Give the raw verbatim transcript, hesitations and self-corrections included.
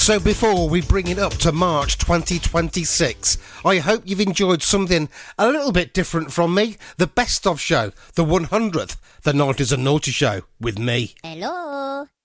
So before we bring it up to March twenty twenty-six, I hope you've enjoyed something a little bit different from me. The Best Of Show, the one hundredth, the nineties and Naughty Show with me. Hello.